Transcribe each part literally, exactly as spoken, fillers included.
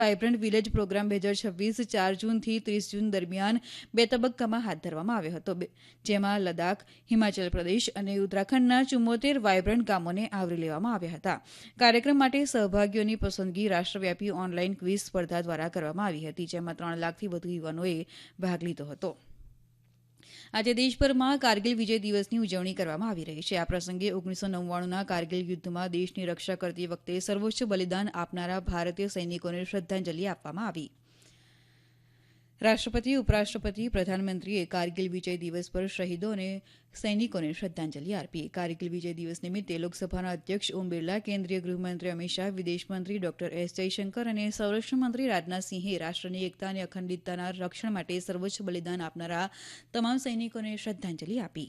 Vibrant village programme બે હજાર છવ્વીસ ચાર જૂનથી ત્રીસ જૂન દરમિયાન બે તબક્કામાં હાથ ધરવામાં આવ્યો હતો, જેમાં લદ્દાખ, હિમાચલ પ્રદેશ અને ઉત્તરાખંડના ચુમ્મોતેર વાયબ્રન્ટ ગામોને આવરી લેવામાં આવ્યા હતા. કાર્યક્રમ માટે સહભાગીઓની પસંદગી રાષ્ટ્રવ્યાપી ઓનલાઈન ક્વિઝ સ્પર્ધા દ્વારા કરવામાં આવી હતી, જેમાં ત્રણ લાખથી વધુ યુવાનોએ ભાગ લીધો હતો. આજે દેશભરમાં કારગિલ વિજય દિવસની ઉજવણી કરવામાં આવી રહી છે. આ પ્રસંગે ઓગણીસો નવ્વાણુંના કારગિલ યુદ્ધમાં દેશની રક્ષા કરતી વખતે સર્વોચ્ચ બલિદાન આપનારા ભારતીય સૈનિકોને શ્રદ્ધાંજલિ આપવામાં આવી. રાષ્ટ્રપતિ, ઉપરાષ્ટ્રપતિ, પ્રધાનમંત્રીએ કારગિલ વિજય દિવસ પર શહીદો અને સૈનિકોને શ્રદ્ધાંજલિ આપી. કારગિલ વિજય દિવસ નિમિત્તે લોકસભાના અધ્યક્ષ ઓમ બિરલા, કેન્દ્રીય ગૃહમંત્રી અમિત શાહ, વિદેશમંત્રી ડોક્ટર એસ જયશંકર અને સંરક્ષણમંત્રી રાજનાથસિંહે રાષ્ટ્રની એકતા અને અખંડિતતાના રક્ષણ માટે સર્વોચ્ચ બલિદાન આપનારા તમામ સૈનિકોને શ્રદ્ધાંજલિ આપી.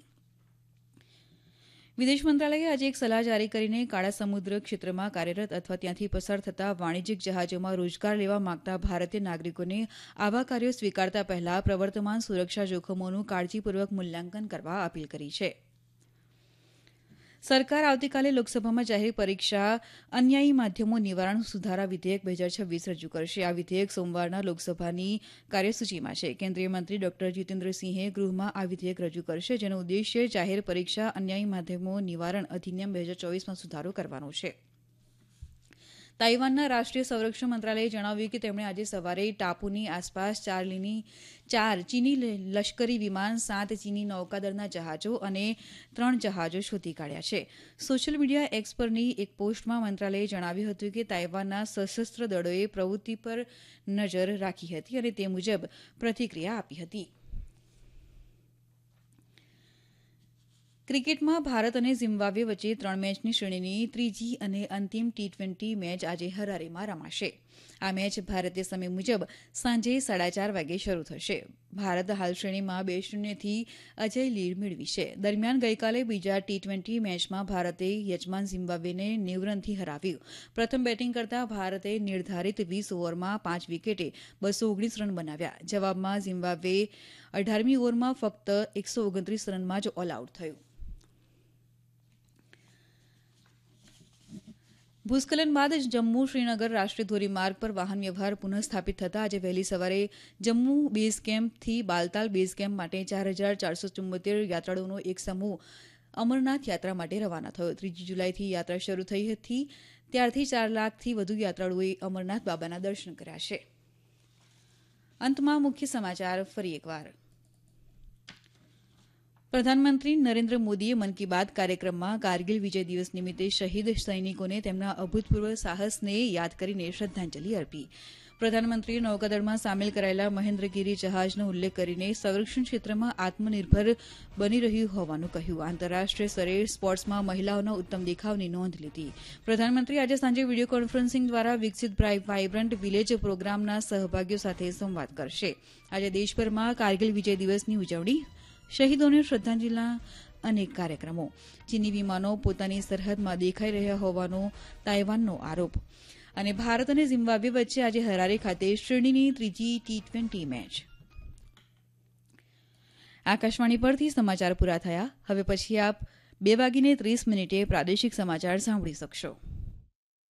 વિદેશ મંત્રાલયે આજે એક સલાહ જારી કરીને કાળા સમુદ્ર ક્ષેત્રમાં કાર્યરત અથવા ત્યાંથી પસાર થતા વાણિજ્યિક જહાજોમાં રોજગાર લેવા માંગતા ભારતીય નાગરિકોને આવા કાર્યો સ્વીકારતા પહેલા પ્રવર્તમાન સુરક્ષા જોખમોનું કાળજીપૂર્વક મૂલ્યાંકન કરવા અપીલ કરી છે. સરકાર આવતીકાલે લોકસભામાં જાહેર પરીક્ષા અન્યાયી માધ્યમો નિવારણ સુધારા વિધેયક બે હજાર છવ્વીસ રજૂ કરશે. આ વિધેયક સોમવારના લોકસભાની કાર્યસૂચિમાં છે. કેન્દ્રીય મંત્રી ડોક્ટર જીતેન્દ્રસિંહે ગૃહમાં આ વિધેયક રજૂ કરશે, જેનો ઉદ્દેશ્ય જાહેર પરીક્ષા અન્યાયી માધ્યમો નિવારણ અધિનિયમ બે હજાર ચોવીસમાં સુધારો કરવાનો છે. તાઇવાનના રાષ્ટ્રીય સંરક્ષણ મંત્રાલયે જણાવ્યું કે તેમણે આજે સવારે ટાપુની આસપાસ ચાર ચીની લશ્કરી વિમાન, સાત ચીની નૌકાદળના જહાજો અને ત્રણ જહાજો શોધી કાઢ્યા છે. સોશિયલ મીડિયા એક્સ પરની એક પોસ્ટમાં મંત્રાલયે જણાવ્યું હતું કે તાઇવાનના સશસ્ત્ર દળોએ પ્રવૃત્તિ પર નજર રાખી હતી અને તે મુજબ પ્રતિક્રિયા આપી હતી. ક્રિકેટમાં ભારત અને ઝિમ્બાબ્વે વચ્ચે ત્રણ મેચની શ્રેણીની ત્રીજી અને અંતિમ ટી ટ્વેન્ટી મેચ આજે હરારેમાં રમાશે. આ મેચ ભારતીય સમય મુજબ સાંજે સાડા ચાર વાગે શરૂ થશે. ભારત હાલ શ્રેણીમાં બે શૂન્યથી અજય લીડ મેળવી છે. દરમિયાન ગઈકાલે બીજા ટી ટ્વેન્ટી મેચમાં ભારતે યજમાન ઝિમ્બાબ્વેને નેવું રનથી હરાવ્યું. પ્રથમ બેટિંગ કરતા ભારતે નિર્ધારિત વીસ ઓવરમાં પાંચ વિકેટે બસો ઓગણીસ રન બનાવ્યા. જવાબમાં ઝિમ્બાબ્વે અઢારમી ઓવરમાં ફક્ત એકસો ઓગણત્રીસ રનમાં જ ઓલ આઉટ થયું. ભૂસ્ખલન બાદ જમ્મુ શ્રીનગર રાષ્ટ્રીય ધોરીમાર્ગ પર વાહન વ્યવહાર પુનઃ સ્થાપિત થતાં આજે વહેલી સવારે Jammu base કેમ્પથી Baltal base camp માટે ચાર હજાર ચારસો ચુમ્મોતેર યાત્રાળુઓનો એક સમૂહ અમરનાથ યાત્રા માટે રવાના થયો. ત્રીજી જુલાઈથી યાત્રા શરૂ થઈ હતી. ત્યારથી ચાર લાખથી વધુ યાત્રાળુઓએ અમરનાથ બાબાના દર્શન કર્યા છે. અંતમાં મુખ્ય સમાચાર ફરી એકવાર. પ્રધાનમંત્રી નરેન્દ્ર મોદીએ મન કી બાત કાર્યક્રમમાં કારગિલ વિજય દિવસ નિમિત્તે શહીદ સૈનિકોને તેમના અભૂતપૂર્વ સાહસને યાદ કરીને શ્રદ્ધાંજલિ અર્પી. પ્રધાનમંત્રીએ નૌકાદળમાં સામેલ કરાયેલા મહેન્દ્રગીરી જહાજનો ઉલ્લેખ કરીને સંરક્ષણ ક્ષેત્રમાં આત્મનિર્ભર બની રહ્યું હોવાનું કહ્યું. આંતરરાષ્ટ્રીય સ્તરે સ્પોર્ટ્સમાં મહિલાઓના ઉત્તમ દેખાવની નોંધ લીધી. પ્રધાનમંત્રી આજે સાંજે વિડીયો કોન્ફરન્સિંગ દ્વારા વિકસિત વાયબ્રન્ટ વિલેજ પ્રોગ્રામના સહભાગીઓ સાથે સંવાદ કરશે. આજે દેશભરમાં કારગિલ વિજય દિવસની ઉજવણી, શહીદોને શ્રદ્ધાંજલિના અનેક કાર્યક્રમો, ચીની વિમાનો પોતાની સરહદમાં દેખાઈ રહ્યા હોવાનો તાઇવાનનો આરોપ અને ભારત અને ઝિમ્બાબ્વે વચ્ચે આજે હરારે ખાતે શ્રેણીની ત્રીજી ટી ટ્વેન્ટી મેચ. આકાશવાણી પરથી સમાચાર પૂરા થયા. હવે પછી આપ બે વાગીને ત્રીસ મિનિટે પ્રાદેશિક સમાચાર સાંભળી શકશો.